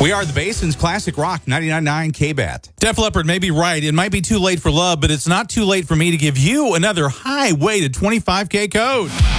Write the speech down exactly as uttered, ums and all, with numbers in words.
We are the Basin's Classic Rock ninety-nine point nine K B A T. Def Leppard may be right. It might be too late for love, but it's not too late for me to give you another high weighted twenty-five K code.